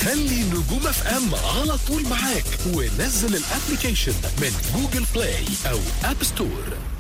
خلي نجوم اف ام على طول معاك ونزل الابليكيشن من جوجل بلاي او اب ستور.